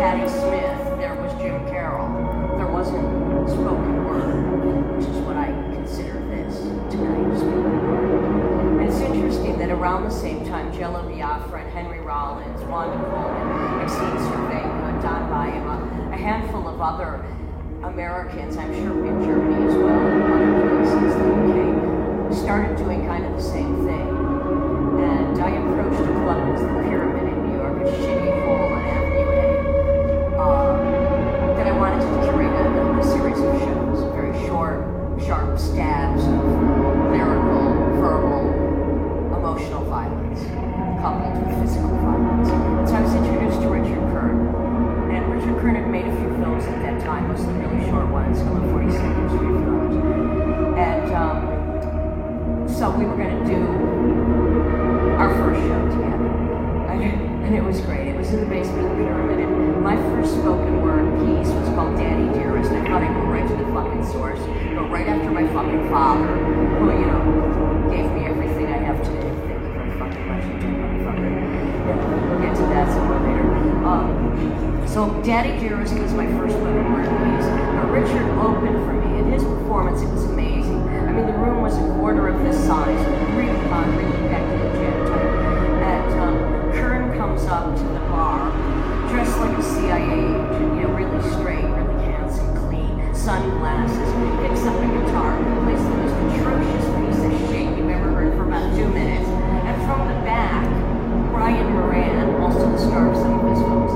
Patti Smith, there was Jim Carroll. There wasn't spoken word, which is what I consider this tonight, spoken word. And it's interesting that around the same time, Jello Biafra and Henry Rollins, Wanda Coleman, Maxine Cervenka, Don Byam, a handful of other Americans, I'm sure in Germany as well, and other places, the UK, started doing kind of the same thing. And I approached a club, it was the Pyramid in New York, a shitty hole on Avenue A, that I wanted to curate a series of shows, very short, sharp stabs of lyrical, verbal, emotional violence, coupled with physical violence. And so I was introduced to Richard Kern. And Richard Kern had made a few films at that time, mostly really short ones, some of 42nd Street films. And so we were going to do our first show together. And it was great. It was in the basement of the Pyramid. And my first spoken word piece was called Daddy Dearest. I thought I'd go right to the fucking source, go right after my fucking father, who, you know, gave me everything I have today. Thank you very fucking much, you two motherfucker. We'll get to that some more later. So Daddy Dearest was my first spoken word piece. Richard opened for me, and his performance, it was amazing. I mean, the room was a quarter of this size, really hot, really packed in jam tight. And Kern comes up to the bar, dressed like a CIA agent, you know, really straight, really handsome, clean, sunglasses, picks up a guitar, plays the most atrocious piece of shit you've ever heard for about 2 minutes. And from the back, Brian Moran, also the star of some of his films,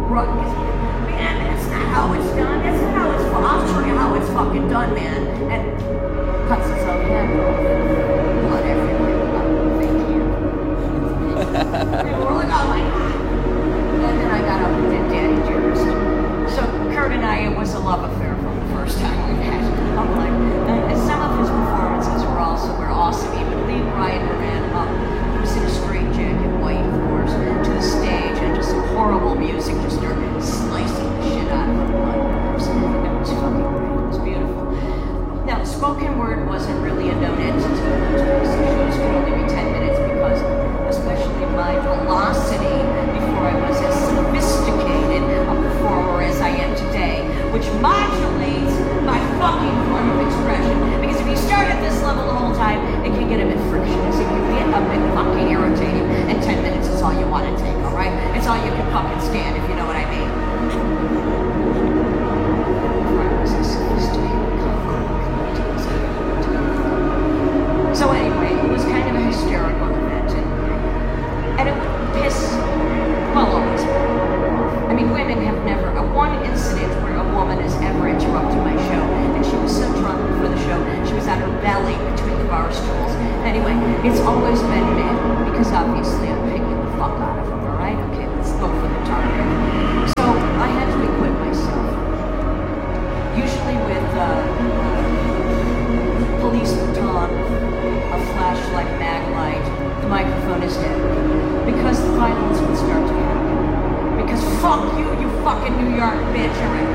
man, that's not how it's done. That's not how it's done. I'll show you how it's fucking done, man. And cuts his own hand off. Blood everywhere. Thank you. And we're like, oh my God. And then I got up and did Daddy Dearest. So Kurt and I, it was a love affair from the first time we met. I'm like, and some of his performances were awesome. He would lead Brian Moran up. He was in a straight jacket, white, of course, to the stage, and just some horrible music, just slicing the shit out of the blood. It was fucking great. It was beautiful. Now, spoken word wasn't really a known entity in those days. The shows could only be 10 minutes because, especially my velocity, before I was as sophisticated a performer as I am today, which modulates my fucking form of expression. Because if you start at this level the whole time, it can get a bit frictionless. It can get a bit fucking irritating, and 10 minutes is all you want to take, alright? It's all you can fucking stand, if you know what I mean. So anyway, it was kind of a hysterical event, and it would piss, well, always. I mean, women have never, one incident where a woman has ever interrupted my show, and she was so drunk before the show, she was on her belly between the bar stools. Anyway, it's always been men, because obviously I'm picking the fuck out of them, alright? Okay, let's go for the target. So I had to equip myself, usually with police baton, a flashlight, mag light, the microphone is dead, because the violence would start to happen. Because fuck you, you fucking New York bitch, alright?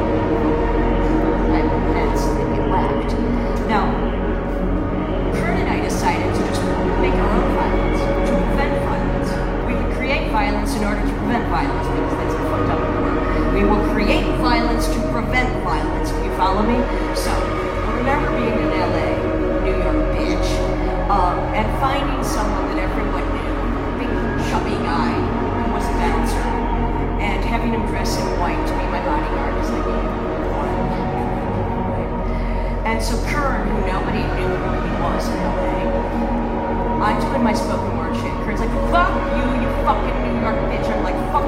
That's it lacked. Now, Kurt and I decided to just make our own violence, to prevent violence. We would create violence in order to prevent violence, because that's a fucked up word. We will create violence to prevent violence. Do you follow me? So, I remember being in LA, New York bitch, and finding someone that everyone knew, big chubby guy who was a bouncer, and having him dress in white to be my bodyguard because I needed one. And so Kern, who nobody knew who he was in LA, I'm doing my spoken word shit. Kern's like, fuck you, you fucking New York bitch. I'm like, fuck